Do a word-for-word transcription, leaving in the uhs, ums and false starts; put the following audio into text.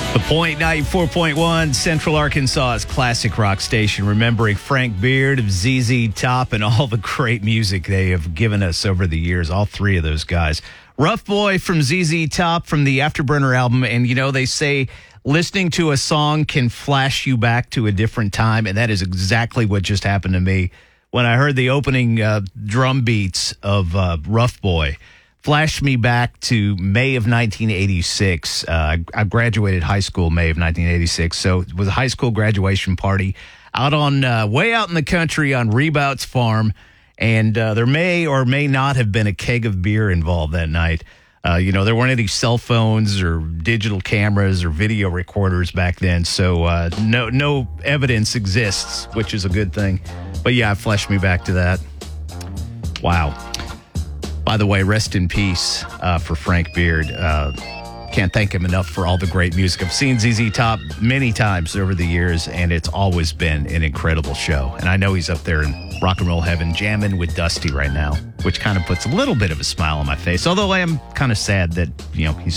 The Point ninety-four point one, Central Arkansas's classic rock station, remembering Frank Beard of Z Z Top and all the great music they have given us over the years, all three of those guys. Rough Boy from Z Z Top from the Afterburner album, and you know, they say listening to a song can flash you back to a different time, and that is exactly what just happened to me when I heard the opening uh, drum beats of uh, Rough Boy. Flashed me back to May of nineteen eighty-six. Uh, I, I graduated high school May of nineteen eighty-six, so it was a high school graduation party out on uh, way out in the country on Rebout's farm, and uh, there may or may not have been a keg of beer involved that night. Uh, you know, there weren't any cell phones or digital cameras or video recorders back then, so uh, no no evidence exists, which is a good thing. But yeah, it flashed me back to that. Wow. By the way, rest in peace uh, for Frank Beard. Uh, can't thank him enough for all the great music. I've seen Z Z Top many times over the years, and it's always been an incredible show. And I know he's up there in rock and roll heaven jamming with Dusty right now, which kind of puts a little bit of a smile on my face, although I am kind of sad that, you know, he's